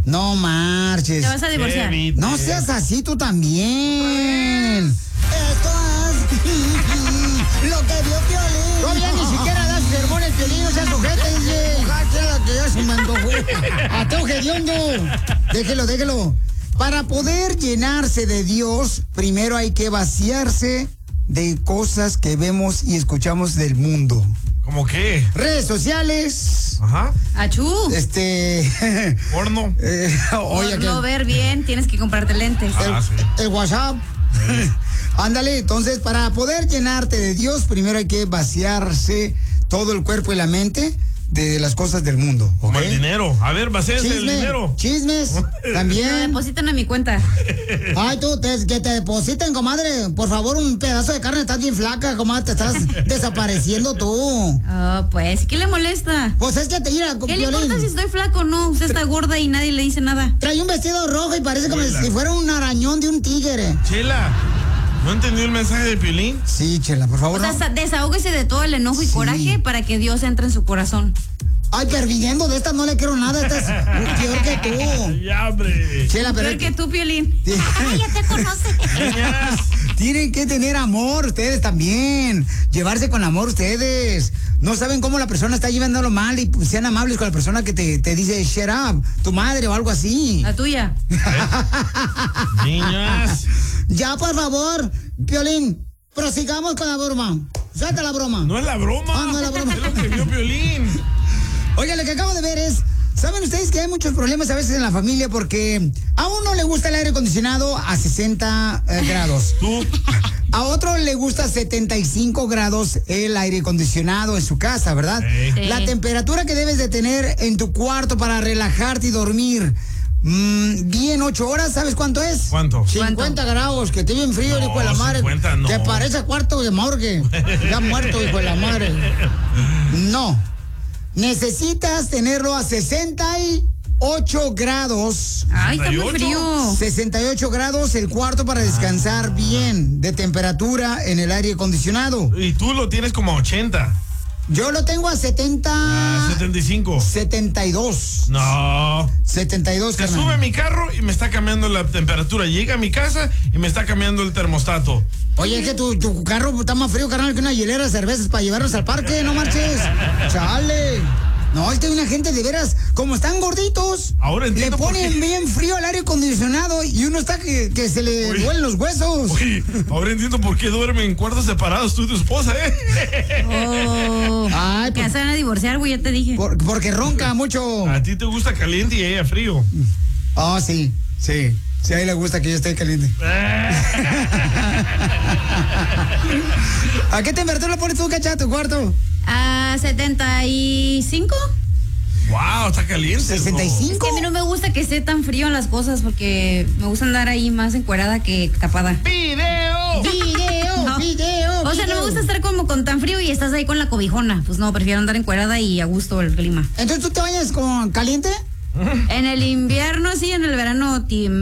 No marches. Te vas a divorciar. No seas así tú también. Esto es lo que vio Piolín. Todavía ni siquiera das sermones, Piolín, o sea, sujete, dice. La que ya se me antojó. Ateo hediondo. Déjelo. Para poder llenarse de Dios, primero hay que vaciarse de cosas que vemos y escuchamos del mundo. ¿Cómo qué? Redes sociales. Ajá. Achú. Porno. Oye, Por no ver bien, tienes que comprarte lentes. El WhatsApp. Ándale, entonces, para poder llenarte de Dios, primero hay que vaciarse todo el cuerpo y la mente de las cosas del mundo. ¿Okay? Como el dinero. A ver, vacíense el dinero. Chismes, también. Me depositan a mi cuenta. Ay, tú, que te depositen, comadre. Por favor, un pedazo de carne. Estás bien flaca, comadre. Te estás desapareciendo tú. Oh, pues, ¿qué le molesta? Pues es que te mira. ¿Qué le importa si estoy flaco o no? Usted está gorda y nadie le dice nada. Trae un vestido rojo y parece como si fuera un arañón de un tigre. Chela, ¿no entendió el mensaje de Piolín? Sí, Chela, por favor. O sea, desahógese de todo el enojo y coraje para que Dios entre en su corazón. Ay, perviviendo de esta no le quiero nada. Esta es peor que tú. Ya, hombre. Chela, pero peor que tú, Piolín. Ya te conoces. Tienen que tener amor ustedes también. Llevarse con amor ustedes. No saben cómo la persona está llevándolo mal y pues, sean amables con la persona que te dice shut up, tu madre o algo así. La tuya. Niñas. Ya, por favor, Piolín, prosigamos con la broma. Suelta la broma. No es la broma. Ah, no es la broma. Es lo que vio Piolín. Oiga, lo que acabo de ver es, ¿saben ustedes que hay muchos problemas a veces en la familia porque a uno le gusta el aire acondicionado a 60 grados? Tú. A otro le gusta 75 grados el aire acondicionado en su casa, ¿verdad? Sí. La temperatura que debes de tener en tu cuarto para relajarte y dormir bien 8 horas, ¿sabes cuánto es? ¿Cuánto? 50 grados, que esté bien frío, hijo de la madre. 50 no. Te parece cuarto de morgue. Ya muerto, hijo de la madre. No. Necesitas tenerlo a 68 grados. Ay, está muy frío. 68 grados el cuarto para descansar bien de temperatura en el aire acondicionado. Y tú lo tienes como a 80. Yo lo tengo a 70. 75. 72. No. 72, Se carnal. sube mi carro y me está cambiando la temperatura. Llega a mi casa y me está cambiando el termostato. Oye, es que tu carro está más frío, carnal, que una hielera de cervezas para llevarlos al parque, no marches. Chale. No, es que hay una gente de veras, como están gorditos, ahora entiendo le ponen bien frío al aire acondicionado y uno está que se le duelen los huesos. Oye, ahora entiendo por qué duermen en cuartos separados tú y tu esposa, ¿eh? Oh. Ay, que se van a divorciar, güey, ya te dije. Porque ronca mucho. A ti te gusta caliente y a ella frío. Oh, sí. Sí, a ella le gusta que yo esté caliente. ¿A qué temperatura pones tú, Cacha, tu cuarto? A 75. Wow, está caliente. 65. Es que a mí no me gusta que esté tan frío en las cosas porque me gusta andar ahí más encuerada que tapada. ¡Video! No. O sea, no me gusta estar como con tan frío y estás ahí con la cobijona. Pues no, prefiero andar encuerada y a gusto el clima. Entonces, ¿tú te bañas con caliente? En el invierno sí, en el verano